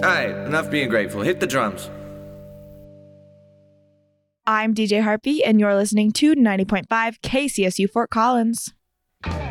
Alright, enough being grateful. Hit the drums. I'm DJ Harpy, and you're listening to 90.5 KCSU Fort Collins.